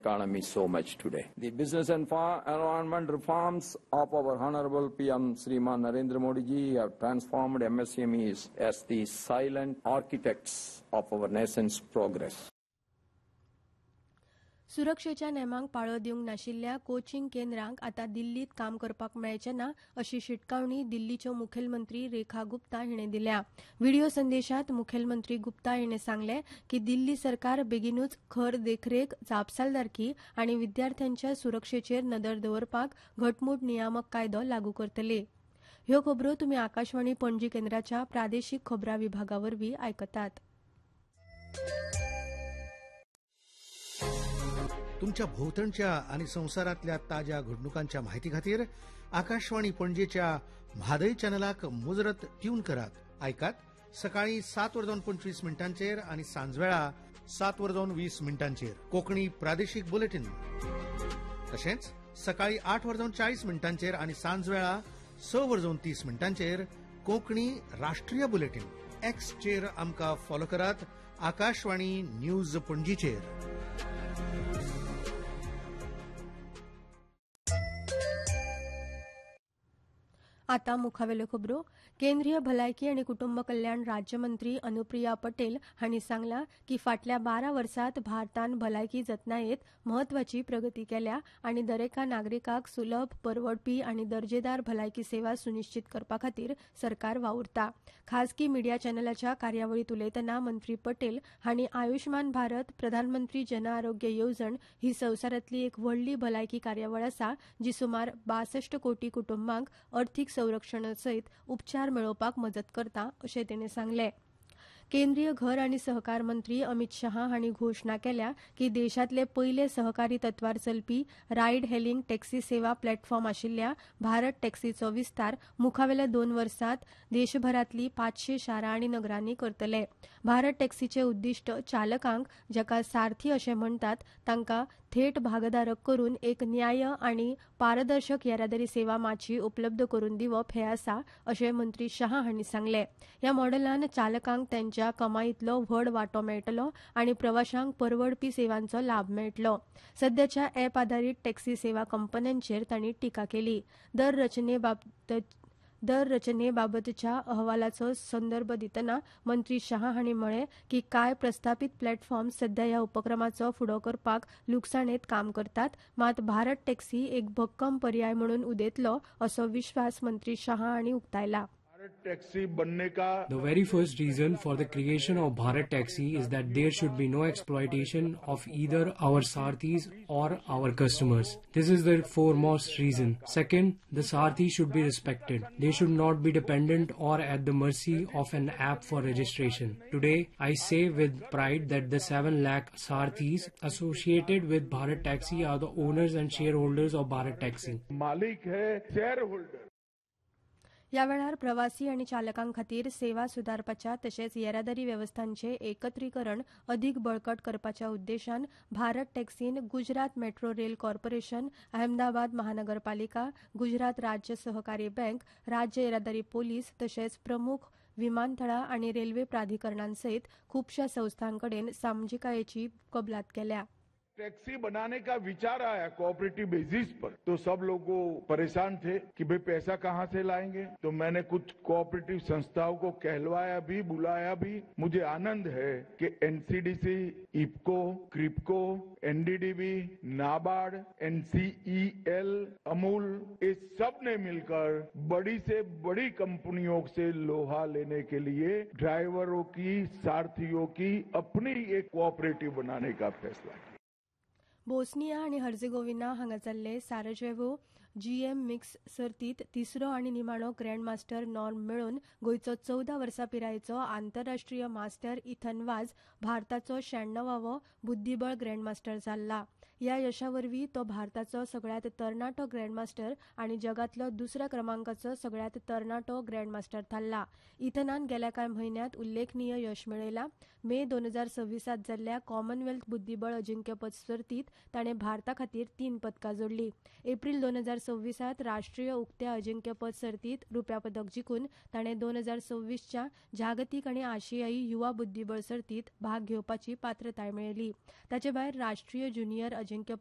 economy so much today. The business and environment reforms of our Honorable PM Shriman Narendra Modi ji have transformed MSMEs as the silent architects of our nation's progress. सुरक्षेच्या नेमांक पाळो दिवंक नाशिल्ल्या coaching केंद्रांक आतां दिल्लीत काम करपाक मेळचें ना अशी शिटकावणी दिल्लीच्यो मुखेलमंत्री रेखा गुप्ता हिणें दिल्या. व्हिडिओ संदेशांत मुखेलमंत्री गुप्ता हिणें सांगलें की दिल्ली सरकार बेगीनूच खर देखरेख, जापसालदारकी आनी विद्यार्थ्यांच्या सुरक्षेचेर नदर दवरपाक घटमूट नियामक कायदो लागू करतले. ह्यो खबरो तुमी आकाशवाणी पणजी केंद्राच्या प्रादेशीक खबरां विभागावरवीं आयकतात. तुमच्या भोवतणच्या आणि संवसारांतल्या ताज्या घडणुकांच्या म्हायती खातीर आकाशवाणी पणजेच्या म्हादय चॅनलाक मुजरत ट्यून करात. आयकात सकाळी 7:25 आणि सांजवेळा 7:20 कोंकणी प्रादेशीक बुलेटिन. तशेंच सकाळी 8:40 आणि सांजवेळा 6:30 कोंकणी राष्ट्रीय बुलेटिन. एक्सचेर आमकां फॉलो करात. आकाशवाणी न्यूज पणजीचेर. आतां मुखावेल्यो खबरो. केंद्रीय भलायकी आनी कुटुंब कल्याण राज्यमंत्री अनुप्रिया पटेल हांणी सांगलां की फाटल्या 12 वर्सांत भारतान भलायकी जतनायेत म्हत्वाची प्रगती केल्या आनी दरेका नागरिकाक सुलभ, परवडपी आनी दर्जेदार भलायकी सेवा सुनिश्चित करपा खातीर सरकार वावुरता. खासगी मिडिया चॅनलाच्या कार्यावळीत उलयतना मंत्री पटेल हांणी आयुष्मान भारत, प्रधानमंत्री जन आरोग्य येवजण ही संवसारांतली एक व्हडली भलायकी कार्यावळ आसा जी सुमार 62 कोटी कुटुंबांक अर्थीक संरक्षणा सयत उपचार मेळोवपाक मजत करता अशें ताणें सांगलें. केंद्रीय घर आनी सहकार मंत्री अमित शहा हांणी घोशणा केल्या की देशांतले पयले सहकारी तत्वार चलपी रायड हेलिंग टॅक्सी सेवा प्लॅटफॉर्म आशिल्ल्या भारत टॅक्सीचो विस्तार मुखावेल्या 2 वर्सांत देशभरांतली 500 शारां आनी नगरांनी करतले. भारत टॅक्सीचें उद्दिश्ट चालकांक, जाका सारथी अशें म्हणटात, तांकां थेट भागधारक करून एक न्याय आनी पारदर्शक येरादारी सेवा माची उपलब्ध करून दिवप हें आसा अशें मंत्री शहा हांणी सांगलें. ह्या मॉडेलान चालकांक त्यांच्या कमाईतलो व्हड वांटो मेळटलो आनी प्रवाशांक परवडपी सेवांचो लाभ मेळटलो. सध्याच्या एप आधारीत टॅक्सी सेवा कंपन्यांचेर तांणी टिका केली. दर रचनेबाबतच्या अहवालाचो संदर्भ दितना मंत्री शहा हांणी म्हळें की कांय प्रस्थापीत प्लॅटफॉर्म सध्या ह्या उपक्रमाचो फुडो करपाक लुकसाणेत काम करतात, मात भारत टॅक्सी एक भक्कम पर्याय म्हणून उदेतलो असो विश्वास मंत्री शहा हांणी उक्तायला. The very first reason for the creation of Bharat Taxi is that there should be no exploitation of either our Sarthis or our customers. This is the foremost reason. Second, the Sarthi should be respected. They should not be dependent or at the mercy of an app for registration. Today, I say with pride that the 7 lakh Sarthis associated with Bharat Taxi are the owners and shareholders of Bharat Taxi. मालिक है shareholder. ह्या वेळार प्रवासी आनी चालकां खातीर सेवा सुदारपाच्या तशेंच येरादारी वेवस्थांचे एकत्रीकरण अदीक बळकट करपाच्या उद्देशान Bharat टॅक्सीन Gujarat metro rail corporation, Ahmedabad महानगरपालिका, गुजरात राज्य सहकारी बँक, राज्य येरादारी पोलीस तशेंच प्रमुख विमानतळां आनी रेल्वे प्राधिकरणांसयत खुबशा संस्थांकडेन सामाजिकायेची कबलात केल्या. टैक्सी बनाने का विचार आया कोऑपरेटिव बेसिस पर, तो सब लोग परेशान थे कि भाई पैसा कहां से लाएंगे. तो मैंने कुछ कोऑपरेटिव संस्थाओं को कहलवाया भी, बुलाया भी. मुझे आनंद है कि NCDC, IFFCO, Kribhco, NDDB, NABARD, NCEL, Amul, इस सब ने मिलकर बड़ी से बड़ी कंपनियों से लोहा लेने के लिए ड्राइवरों की, सारथियों की अपनी एक कोऑपरेटिव बनाने का फैसला किया. बोस्निया आनी हर्जेगोविना हांगा जाल्ले साराजेवो जीएम मिक्स सर्तीत तिसरो आनी निमाणो ग्रँडमास्टर नॉर्म मेळोवन गोंयचो 14 वर्सां पिरायेचो आंतरराष्ट्रीय मास्टर इथन वाज भारताचो 96वो बुद्धीबळ ग्रँडमास्टर जाल्ला. ह्या यशा वरवीं तो भारताचो सगळ्यांत तरणाटो ग्रँडमास्टर आनी जगांतलो दुसऱ्या क्रमांकाचो सगळ्यांत तरणाटो ग्रँडमास्टर थारला. इथनान गेल्या कांय म्हयन्यांत उल्लेखनीय यश मेळयलां. मे 2026 जाल्ल्या कॉमनवेल्थ बुद्धीबळ अजिंक्यपद सर्तीत ताणें भारता खातीर 3 पदकां जोडली. एप्रील 2027 2026 राष्ट्रीय उक्त्या अजिंक्यपद सर्तीत रुप्या पदक जिखून ताणें 2026च्या जागतीक आनी आशियाई युवा बुद्धीबळ सर्तीत भाग घेवपाची पात्रताय मेळयली. ताचे भायर राष्ट्रीय ज्युनियर अजिंक्यपद